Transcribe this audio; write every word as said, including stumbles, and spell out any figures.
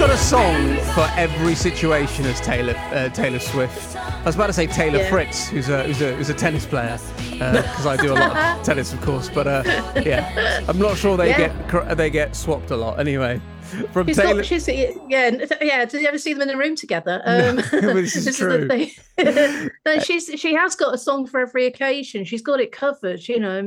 got a song for every situation as Taylor uh, Taylor Swift. I was about to say Taylor Yeah. Fritz, who's a who's a who's a tennis player, because I do a lot of tennis, of course. But uh, yeah, I'm not sure they Yeah. get cor- they get swapped a lot. Anyway, from She's Taylor. got, she's, yeah, yeah. Did you ever see them in a room together? Um, this is true. the thing. No, she's she has got a song for every occasion. She's got it covered, you know.